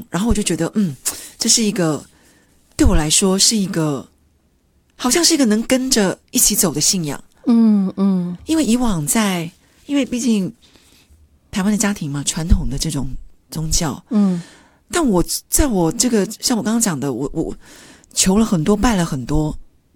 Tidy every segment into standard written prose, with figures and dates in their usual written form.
然后我就觉得这是一个对我来说是一个好像是一个能跟着一起走的信仰。因为以往因为毕竟台湾的家庭嘛，传统的这种宗教，但在我这个像我刚刚讲的，我求了很多，拜了很多，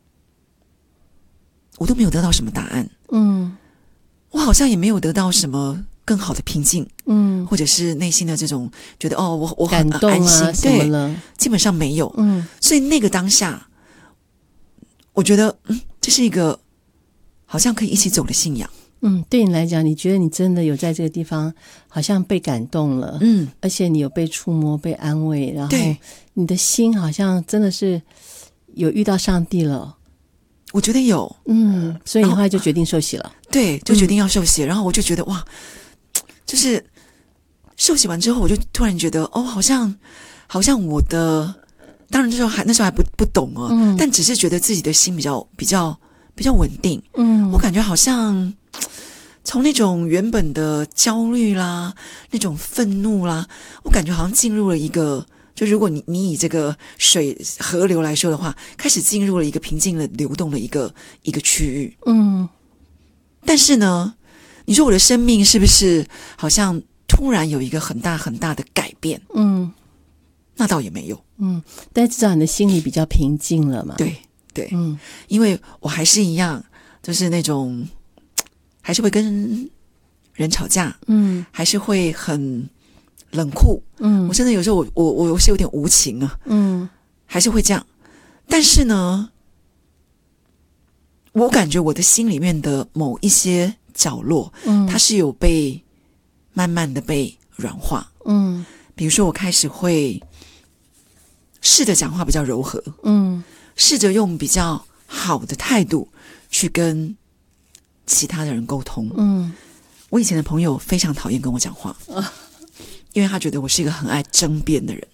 我都没有得到什么答案。我好像也没有得到什么更好的平静，或者是内心的这种觉得我很感动啊安心， 什么了， 对，基本上没有。所以那个当下，我觉得这是一个好像可以一起走的信仰。 对你来讲，你觉得你真的有在这个地方好像被感动了，而且你有被触摸、被安慰，然后你的心好像真的是有遇到上帝了。 我觉得有， 所以你后来就决定受洗了。 对，就决定要受洗，然后我就觉得哇，就是受洗完之后，我就突然觉得好像我的，当然那时候还不懂但只是觉得自己的心比较稳定。我感觉好像从那种原本的焦虑啦，那种愤怒啦，我感觉好像进入了一个，就如果你以这个河流来说的话，开始进入了一个平静的流动的一个区域。但是呢，你说我的生命是不是好像突然有一个很大很大的改变？那倒也没有。 但至少你的心里比较平静了嘛。 对，因为我还是一样，就是那种还是会跟人吵架，还是会很冷酷，我真的有时候我是有点无情啊，还是会这样。但是呢，我感觉我的心里面的某一些角落，它是有慢慢的被软化。比如说我开始会试着讲话比较柔和，试着用比较好的态度去跟其他的人沟通。我以前的朋友非常讨厌跟我讲话，因为他觉得我是一个很爱争辩的人。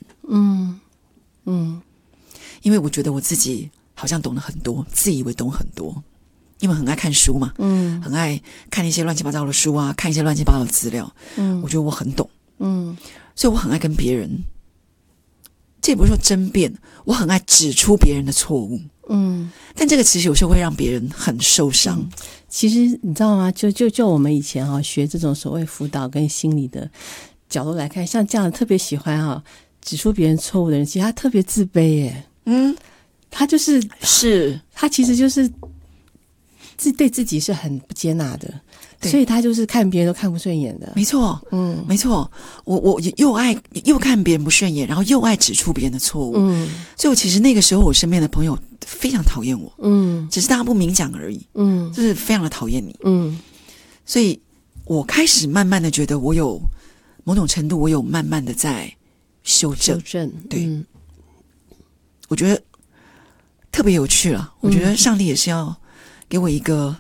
因为我觉得我自己好像懂得很多，自以为懂很多，因为很爱看书嘛，很爱看一些乱七八糟的书啊，看一些乱七八糟的资料，我觉得我很懂，所以我很爱跟别人，这也不是说争辩，我很爱指出别人的错误，但这个其实有时候会让别人很受伤。 其实你知道吗？就我们以前学这种所谓辅导跟心理的角度来看，像这样特别喜欢指出别人错误的人，其实他特别自卑耶。他他其实就是对自己是很不接纳的，所以他就是看别人都看不顺眼的。 没错，没错，我又看别人不顺眼，然后又爱指出别人的错误，所以我其实那个时候我身边的朋友非常讨厌我，只是大家不明讲而已，就是非常的讨厌你，所以我开始慢慢的觉得我有某种程度，我有慢慢的在修正，对，我觉得特别有趣了。我觉得上帝也是要给我一个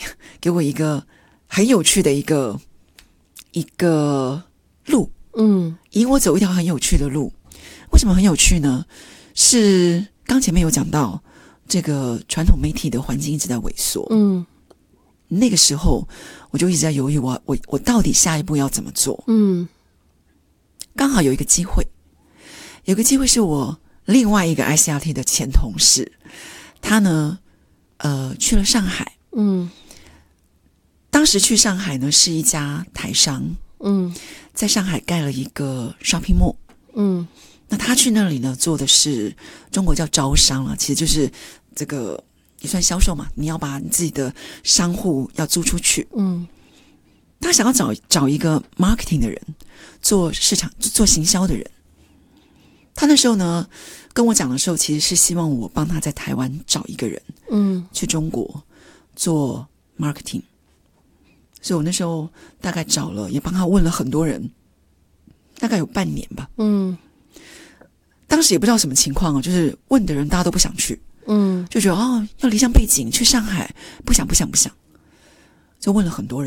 很有趣的一个路，引我走一条很有趣的路。为什么很有趣呢？是刚前面有讲到这个传统媒体的环境一直在萎缩，那个时候我就一直在犹豫我到底下一步要怎么做。刚好有一个机会是我另外一个 ICRT 的前同事，他呢去了上海，当时去上海呢是一家台商，在上海盖了一个 shopping mall，那他去那里呢做的是中国叫招商了，其实就是这个也算销售嘛，你要把你自己的商户要租出去，他想要找一个 marketing 的人，做市场做行销的人。他那时候呢跟我讲的时候，其实是希望我帮他在台湾找一个人，去中国做 marketing。所以我那时候大概找了，也帮他问了很多人，大概有半年吧。当时也不知道什么情况就是问的人大家都不想去，就觉得要离乡背井去上海，不想，就问了很多人。